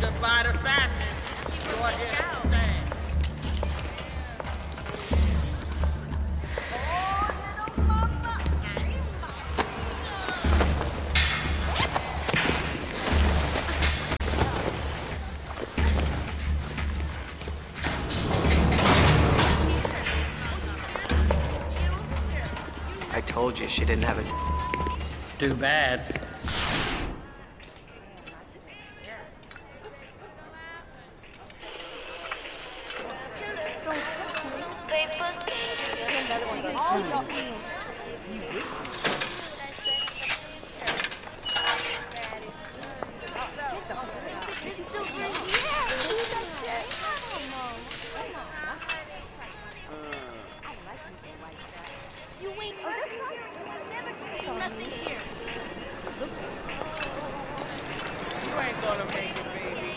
goodbye to fashion. Go ahead and stand. I told you she didn't have it. Too bad. You ain't gonna make it, baby.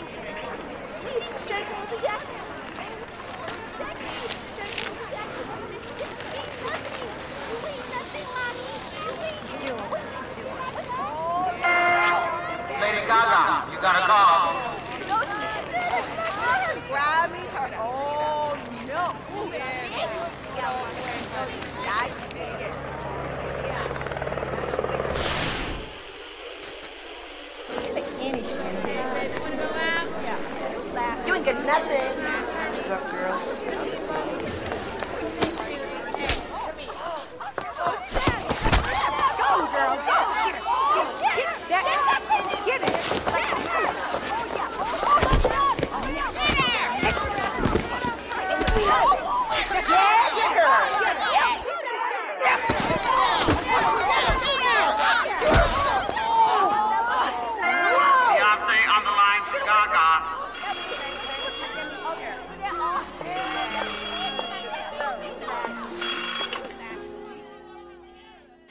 Lady Gaga, you got a call. Grab me her. Oh no. You ain't get nothing.